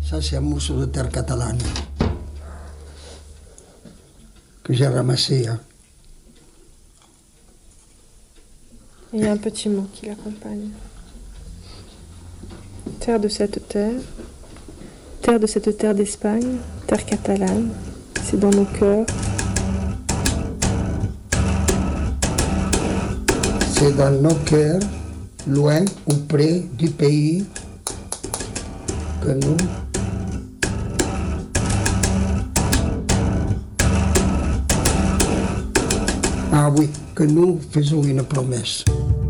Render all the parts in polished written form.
Ça, c'est un morceau de terre catalane que j'ai ramassé. Hein. Il y a un petit mot qui l'accompagne. Terre de cette terre d'Espagne, terre catalane, c'est dans nos cœurs. C'est dans nos cœurs, loin ou près du pays, que nous que nous faisons une promesse.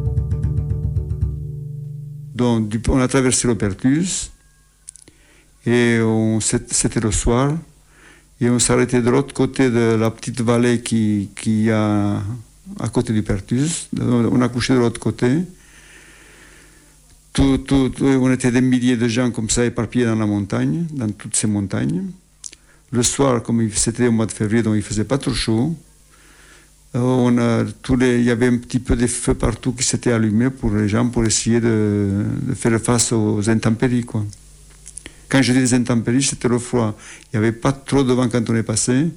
Donc, on a traversé le Perthus et c'était le soir et on s'arrêtait de l'autre côté de la petite vallée qui y a à côté du Perthus. On a couché de l'autre côté. On était des milliers de gens comme ça éparpillés dans la montagne, dans toutes ces montagnes. Le soir, comme c'était au mois de février, donc il ne faisait pas trop chaud. Il y avait un petit peu de feux partout qui s'étaient allumés pour les gens pour essayer de faire face aux intempéries, quoi. Quand je dis les intempéries, c'était le froid. Il n'y avait pas trop de vent quand on est passé.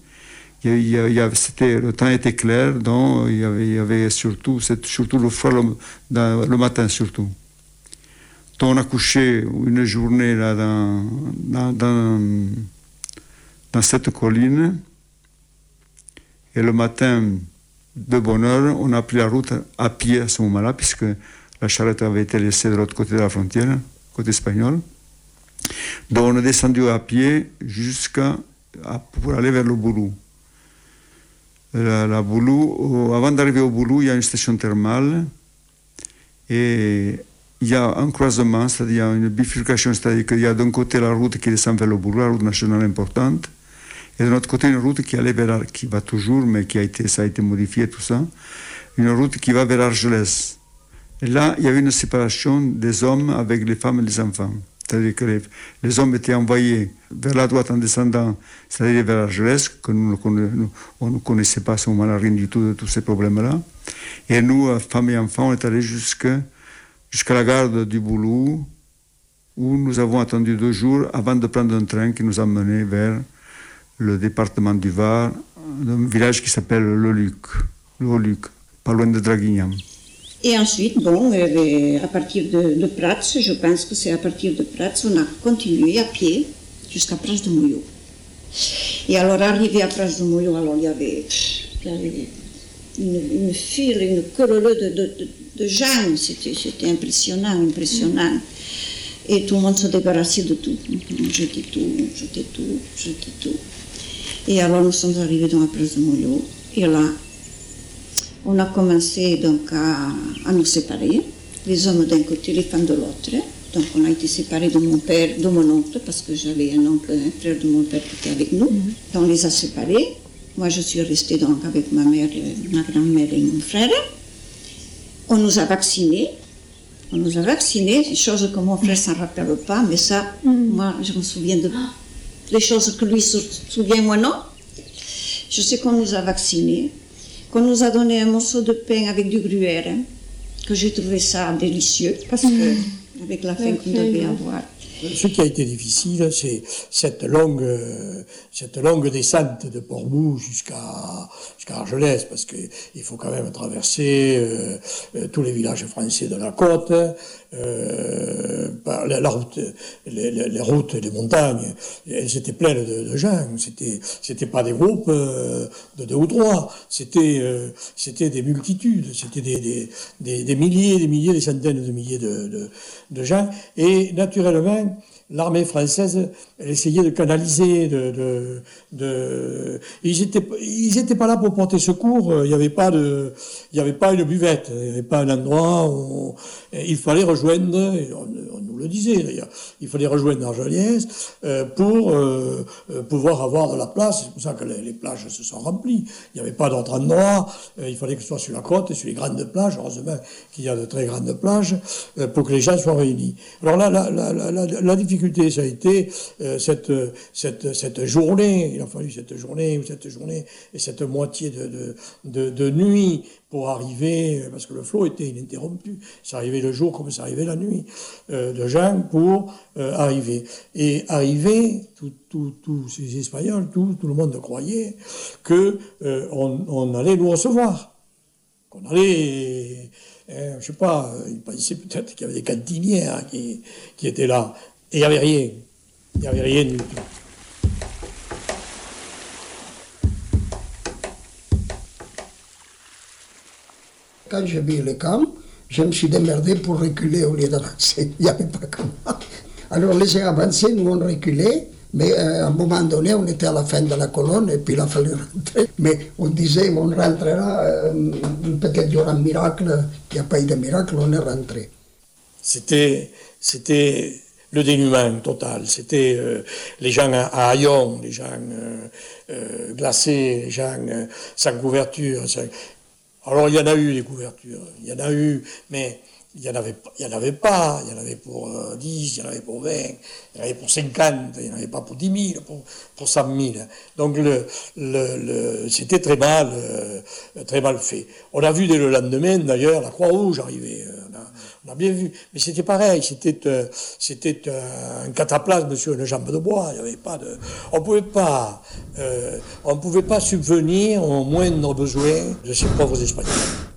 Le temps était clair, donc il y avait surtout le froid le matin surtout. Donc on a couché une journée là dans cette colline et le matin de bonne heure, on a pris la route à pied à ce moment-là, puisque la charrette avait été laissée de l'autre côté de la frontière, côté espagnol. Donc on est descendu à pied pour aller vers le Boulou. Avant d'arriver au Boulou, il y a une station thermale et il y a un croisement, c'est-à-dire une bifurcation, c'est-à-dire qu'il y a d'un côté la route qui descend vers le Boulou, la route nationale importante, et de l'autre côté une route qui va toujours, mais ça a été modifié, tout ça, une route qui va vers Argelès. Et là, il y avait une séparation des hommes avec les femmes et les enfants. C'est-à-dire que les hommes étaient envoyés vers la droite en descendant, c'est-à-dire vers Argelès, que on ne connaissait pas à ce moment-là rien du tout de tous ces problèmes-là. Et nous, femmes et enfants, on est allés jusqu'à la gare du Boulou, où nous avons attendu 2 jours avant de prendre un train qui nous a menés vers le département du Var, un village qui s'appelle Le Luc, pas loin de Draguignan. Et ensuite, à partir de Prats, je pense que c'est à partir de Prats, on a continué à pied jusqu'à Prats de Molló. Et alors, arrivé à Prats de Molló, alors il y avait une file, une queue de gens, c'était impressionnant. Et tout le monde se débarrassait de tout. On jetait tout. Et alors, nous sommes arrivés dans la Prats de Molló. Et là, on a commencé donc à nous séparer, les hommes d'un côté, les femmes de l'autre. Donc on a été séparés de mon père, de mon oncle, parce que j'avais un oncle, un frère de mon père qui était avec nous. Donc on les a séparés. Moi je suis restée donc avec ma mère, ma grand-mère et mon frère. On nous a vaccinés. Chose que mon frère ne s'en rappelle pas, mais ça, moi je me souviens des choses que lui se souvient, moi non. Je sais qu'on nous a vaccinés. Qu'on nous a donné un morceau de pain avec du gruyère, que j'ai trouvé ça délicieux, parce que, avec la faim qu'on devait avoir. Ce qui a été difficile, c'est cette longue descente de Portbou jusqu'à Argelès, parce qu'il faut quand même traverser tous les villages français de la côte, la route, les routes et les montagnes, elles étaient pleines de gens. C'était pas des groupes de 2 ou 3, c'était des multitudes, c'était des milliers, des centaines de milliers de gens, et naturellement, l'armée française, elle essayait de canaliser, ils étaient pas là pour porter secours. Il n'y avait pas une buvette, il n'y avait pas un endroit où il fallait rejoindre. Et on nous le disait d'ailleurs. Il fallait rejoindre Argelès pour pouvoir avoir de la place. C'est pour ça que les plages se sont remplies. Il n'y avait pas d'autre endroit. Il fallait que ce soit sur la côte et sur les grandes plages. Heureusement qu'il y a de très grandes plages pour que les gens soient réunis. Alors là, la difficulté, ça a été cette journée. Il a fallu cette journée et cette moitié de nuit pour arriver, parce que le flot était ininterrompu. Ça arrivait le jour comme ça arrivait la nuit, de gens pour arriver. Et arriver, tous ces Espagnols, tout le monde croyait que on allait nous recevoir, qu'on allait, je sais pas, ils pensaient peut-être qu'il y avait des cantinières qui étaient là. Et il n'y avait rien. Il n'y avait rien du tout. Quand j'ai vu le camp, je me suis démerdé pour reculer au lieu d'avancer. Il n'y avait pas comment. Alors, laisser avancer, nous on reculait, mais à un moment donné, on était à la fin de la colonne et puis il a fallu rentrer. Mais on disait, on rentrera, peut-être il y aura un miracle, il n'y a pas eu de miracle, on est rentré. C'était le dénuement total. C'était les gens à haillons, les gens glacés, les gens sans couverture. Alors il y en a eu des couvertures, il y en a eu, mais il y en avait pas, il y en avait pour 10, il y en avait pour 20, il y en avait pour 50, il n'y en avait pas pour 10 000, pour 100 000. Donc c'était très mal fait. On a vu dès le lendemain d'ailleurs la Croix-Rouge arriver, on a bien vu, mais c'était pareil, c'était un cataplasme sur une jambe de bois, il y avait pas de, on pouvait pas subvenir aux moindres besoins de ces pauvres Espagnols.